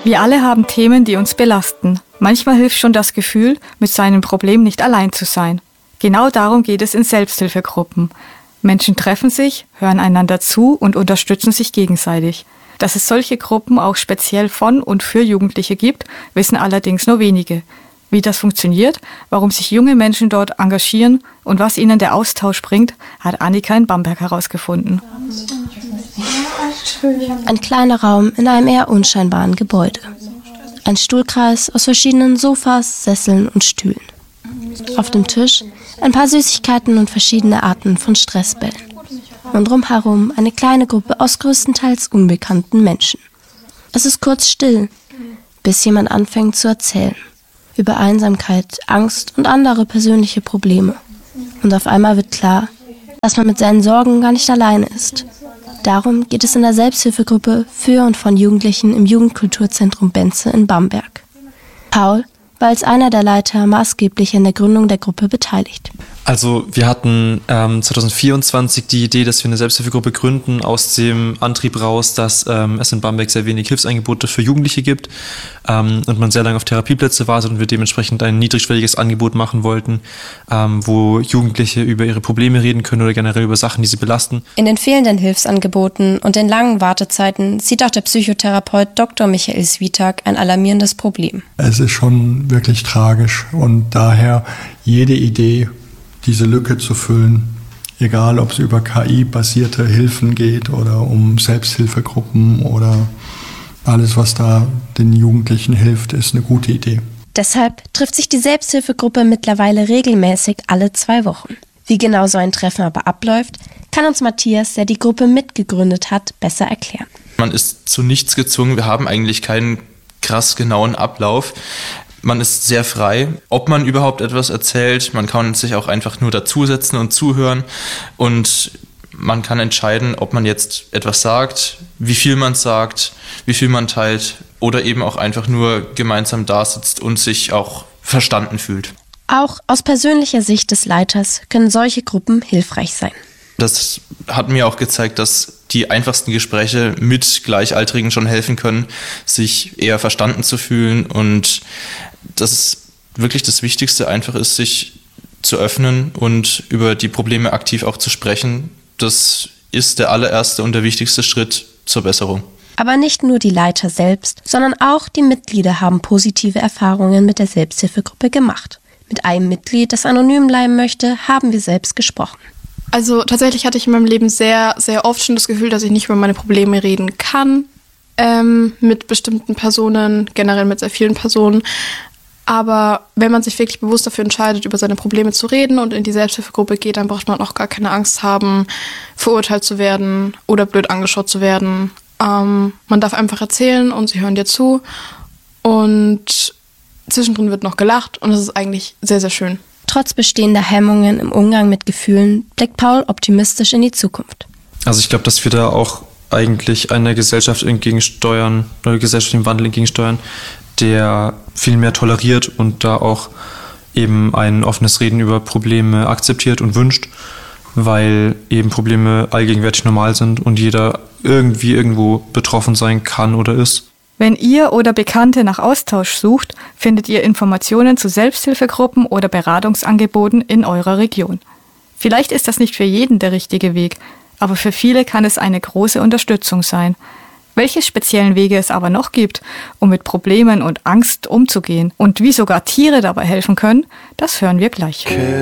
Wir alle haben Themen, die uns belasten. Manchmal hilft schon das Gefühl, mit seinem Problem nicht allein zu sein. Genau darum geht es in Selbsthilfegruppen. Menschen treffen sich, hören einander zu und unterstützen sich gegenseitig. Dass es solche Gruppen auch speziell von und für Jugendliche gibt, wissen allerdings nur wenige. Wie das funktioniert, warum sich junge Menschen dort engagieren und was ihnen der Austausch bringt, hat Annika in Bamberg herausgefunden. Ein kleiner Raum in einem eher unscheinbaren Gebäude. Ein Stuhlkreis aus verschiedenen Sofas, Sesseln und Stühlen. Auf dem Tisch ein paar Süßigkeiten und verschiedene Arten von Stressbällen. Und drumherum eine kleine Gruppe aus größtenteils unbekannten Menschen. Es ist kurz still, bis jemand anfängt zu erzählen. Über Einsamkeit, Angst und andere persönliche Probleme. Und auf einmal wird klar, dass man mit seinen Sorgen gar nicht alleine ist. Darum geht es in der Selbsthilfegruppe für und von Jugendlichen im Jugendkulturzentrum Benze in Bamberg. Paul war als einer der Leiter maßgeblich an der Gründung der Gruppe beteiligt. Also wir hatten 2024 die Idee, dass wir eine Selbsthilfegruppe gründen, aus dem Antrieb raus, dass es in Bamberg sehr wenig Hilfsangebote für Jugendliche gibt und man sehr lange auf Therapieplätze wartet und wir dementsprechend ein niedrigschwelliges Angebot machen wollten, wo Jugendliche über ihre Probleme reden können oder generell über Sachen, die sie belasten. In den fehlenden Hilfsangeboten und den langen Wartezeiten sieht auch der Psychotherapeut Dr. Michael Switak ein alarmierendes Problem. Es ist schon wirklich tragisch und daher jede Idee, diese Lücke zu füllen, egal ob es über KI-basierte Hilfen geht oder um Selbsthilfegruppen oder alles, was da den Jugendlichen hilft, ist eine gute Idee. Deshalb trifft sich die Selbsthilfegruppe mittlerweile regelmäßig alle 2 Wochen. Wie genau so ein Treffen aber abläuft, kann uns Matthias, der die Gruppe mitgegründet hat, besser erklären. Man ist zu nichts gezwungen, wir haben eigentlich keinen krass genauen Ablauf. Man ist sehr frei, ob man überhaupt etwas erzählt. Man kann sich auch einfach nur dazusetzen und zuhören. Und man kann entscheiden, ob man jetzt etwas sagt, wie viel man sagt, wie viel man teilt oder eben auch einfach nur gemeinsam da sitzt und sich auch verstanden fühlt. Auch aus persönlicher Sicht des Leiters können solche Gruppen hilfreich sein. Das hat mir auch gezeigt, dass die einfachsten Gespräche mit Gleichaltrigen schon helfen können, sich eher verstanden zu fühlen und dass es wirklich das Wichtigste einfach ist, sich zu öffnen und über die Probleme aktiv auch zu sprechen. Das ist der allererste und der wichtigste Schritt zur Besserung. Aber nicht nur die Leiter selbst, sondern auch die Mitglieder haben positive Erfahrungen mit der Selbsthilfegruppe gemacht. Mit einem Mitglied, das anonym bleiben möchte, haben wir selbst gesprochen. Also tatsächlich hatte ich in meinem Leben sehr, sehr oft schon das Gefühl, dass ich nicht über meine Probleme reden kann. Mit bestimmten Personen, generell mit sehr vielen Personen. Aber wenn man sich wirklich bewusst dafür entscheidet, über seine Probleme zu reden und in die Selbsthilfegruppe geht, dann braucht man auch gar keine Angst haben, verurteilt zu werden oder blöd angeschaut zu werden. Man darf einfach erzählen und sie hören dir zu. Und zwischendrin wird noch gelacht und das ist eigentlich sehr, sehr schön. Trotz bestehender Hemmungen im Umgang mit Gefühlen blickt Paul optimistisch in die Zukunft. Also ich glaube, dass wir da auch eigentlich einer Gesellschaft entgegensteuern, oder gesellschaftlichen Wandel entgegensteuern, der viel mehr toleriert und da auch eben ein offenes Reden über Probleme akzeptiert und wünscht, weil eben Probleme allgegenwärtig normal sind und jeder irgendwie irgendwo betroffen sein kann oder ist. Wenn ihr oder Bekannte nach Austausch sucht, findet ihr Informationen zu Selbsthilfegruppen oder Beratungsangeboten in eurer Region. Vielleicht ist das nicht für jeden der richtige Weg, aber für viele kann es eine große Unterstützung sein. Welche speziellen Wege es aber noch gibt, um mit Problemen und Angst umzugehen und wie sogar Tiere dabei helfen können, das hören wir gleich.